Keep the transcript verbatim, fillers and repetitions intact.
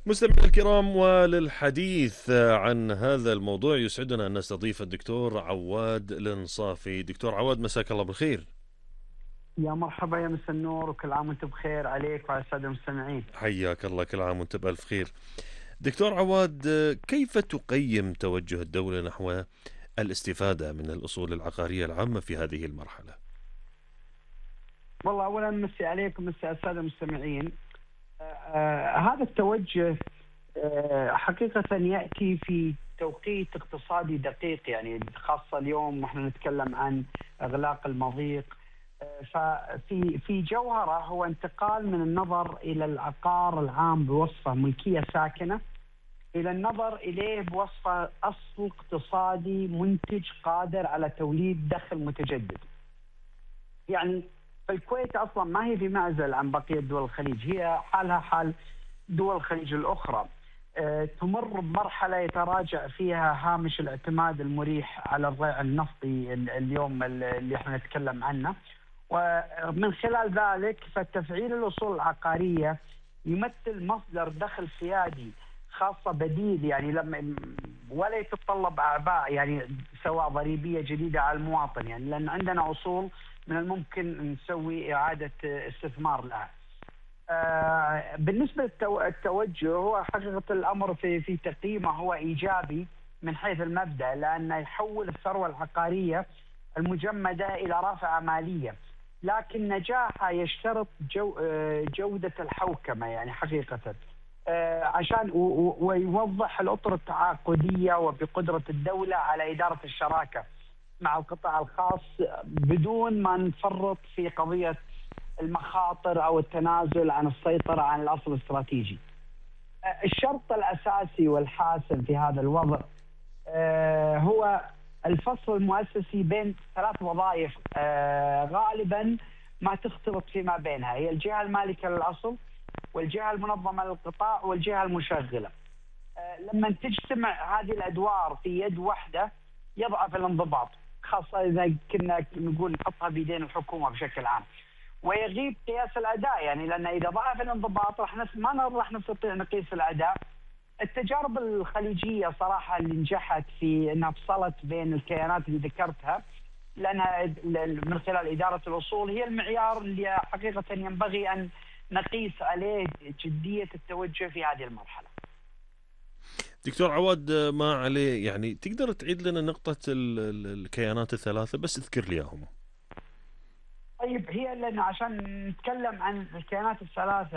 مستمعينا الكرام، وللحديث عن هذا الموضوع يسعدنا أن نستضيف الدكتور عواد الإنصافي. دكتور عواد، مساك الله بالخير. يا مرحبا يا مس النور، وكل عام وانت بخير عليك وعلى السادة المستمعين. حياك الله، كل عام وانت بألف خير. دكتور عواد، كيف تقيم توجه الدولة نحو الاستفادة من الأصول العقارية العامة في هذه المرحلة؟ والله أولا مسي عليكم، مسي على السادة المستمعين. آه آه هذا التوجه آه حقيقة يأتي في توقيت اقتصادي دقيق، يعني خاصة اليوم نحن نتكلم عن إغلاق المضيق. آه ففي في جوهره هو انتقال من النظر إلى العقار العام بوصفه ملكية ساكنة إلى النظر إليه بوصفه أصل اقتصادي منتج قادر على توليد دخل متجدد. يعني فالكويت أصلا ما هي في معزل عن بقية دول الخليج، هي حالها حال دول الخليج الأخرى. أه تمر بمرحلة يتراجع فيها هامش الاعتماد المريح على الريع النفطي اليوم اللي احنا نتكلم عنه، ومن خلال ذلك فتفعيل الأصول العقارية يمثل مصدر دخل سيادي خاصة بديل، يعني لما ولا يتطلب أعباء يعني سواء ضريبية جديدة على المواطن، يعني لأن عندنا أصول من الممكن نسوي إعادة استثمار لها. آه بالنسبة للتوجه، هو حقيقة الأمر في في تقييمه هو إيجابي من حيث المبدأ، لأنه يحول الثروة العقارية المجمدة إلى رافعة مالية، لكن نجاحها يشترط جو جودة الحوكمة يعني حقيقة، آه عشان ويوضح الأطر التعاقدية وبقدرة الدولة على إدارة الشراكة مع القطاع الخاص بدون ما نفرط في قضية المخاطر أو التنازل عن السيطرة عن الأصل الاستراتيجي. الشرط الأساسي والحاسم في هذا الوضع هو الفصل المؤسسي بين ثلاث وظائف غالبا ما تختلط فيما بينها، هي الجهة المالكة للأصل والجهة المنظمة للقطاع والجهة المشغلة. لما تجتمع هذه الأدوار في يد واحدة يضعف الانضباط، خاصة إذا كنا نقول نحطها بيدين الحكومة بشكل عام، ويغيب قياس الأداء، يعني لأن إذا ضعف الانضباط راح ما راح نستطيع نقيس الأداء. التجارب الخليجية صراحة اللي نجحت في أنها فصلت بين الكيانات اللي ذكرتها، لأنها من خلال إدارة الأصول هي المعيار اللي حقيقة ينبغي أن نقيس عليه جدية التوجه في هذه المرحلة. دكتور عواد، ما عليه يعني تقدر تعيد لنا نقطة الكيانات الثلاثة، بس اذكر لي اياهم. طيب، هي لأن عشان نتكلم عن الكيانات الثلاثة